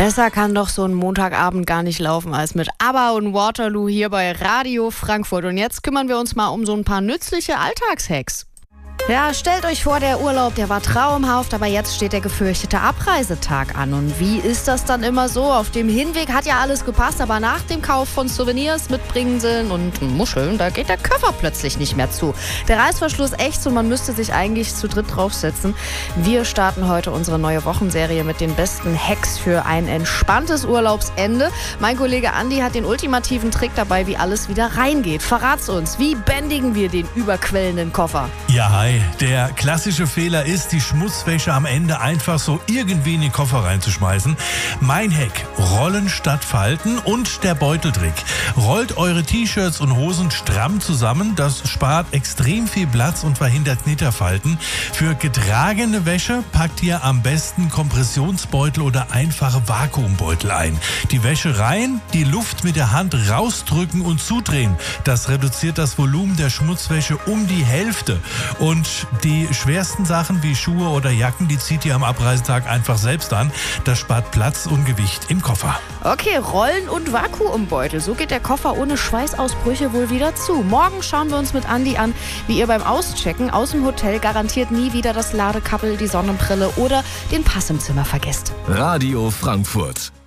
Besser kann doch so ein Montagabend gar nicht laufen als mit ABBA und Waterloo hier bei Radio Frankfurt. Und jetzt kümmern wir uns mal um so ein paar nützliche Alltagshacks. Ja, stellt euch vor, der Urlaub, der war traumhaft, aber jetzt steht der gefürchtete Abreisetag an. Und wie ist das dann immer so? Auf dem Hinweg hat ja alles gepasst, aber nach dem Kauf von Souvenirs, Mitbringseln und Muscheln, da geht der Koffer plötzlich nicht mehr zu. Der Reißverschluss ächzt und man müsste sich eigentlich zu dritt draufsetzen. Wir starten heute unsere neue Wochenserie mit den besten Hacks für ein entspanntes Urlaubsende. Mein Kollege Andi hat den ultimativen Trick dabei, wie alles wieder reingeht. Verrat's uns, wie bändigen wir den überquellenden Koffer? Ja, hi. Der klassische Fehler ist, die Schmutzwäsche am Ende einfach so irgendwie in den Koffer reinzuschmeißen. Mein Hack: Rollen statt Falten und der Beuteltrick. Rollt eure T-Shirts und Hosen stramm zusammen. Das spart extrem viel Platz und verhindert Knitterfalten. Für getragene Wäsche packt ihr am besten Kompressionsbeutel oder einfache Vakuumbeutel ein. Die Wäsche rein, die Luft mit der Hand rausdrücken und zudrehen. Das reduziert das Volumen der Schmutzwäsche um die Hälfte. Und die schwersten Sachen wie Schuhe oder Jacken, die zieht ihr am Abreisetag einfach selbst an. Das spart Platz und Gewicht im Koffer. Okay, Rollen und Vakuumbeutel. So geht der Koffer ohne Schweißausbrüche wohl wieder zu. Morgen schauen wir uns mit Andi an, wie ihr beim Auschecken aus dem Hotel garantiert nie wieder das Ladekabel, die Sonnenbrille oder den Pass im Zimmer vergesst. Radio Frankfurt.